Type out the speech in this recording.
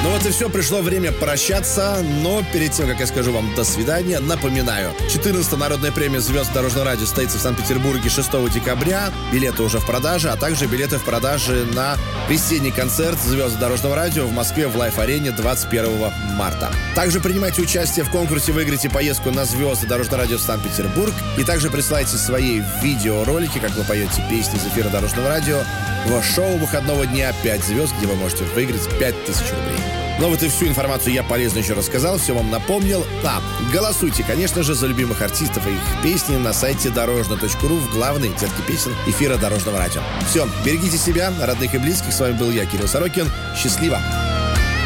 Ну вот и все, пришло время прощаться, но перед тем, как я скажу вам до свидания, напоминаю, 14-я народная премия звезд дорожного радио состоится в Санкт-Петербурге 6 декабря, билеты уже в продаже, а также билеты в продаже на весенний концерт звезд дорожного радио в Москве в Лайф-арене 21 марта. Также принимайте участие в конкурсе, выиграйте поездку на звезды дорожного радио в Санкт-Петербург и также присылайте свои видеоролики, как вы поете песни из эфира дорожного радио, в шоу выходного дня «5 звезд», где вы можете выиграть 5000 рублей. Ну вот и всю информацию я полезно еще рассказал, все вам напомнил. Голосуйте, конечно же, за любимых артистов и их песни на сайте дорожно.ру в главной взятке песен эфира дорожного радио. Все, берегите себя, родных и близких. С вами был я, Кирилл Сорокин. Счастливо!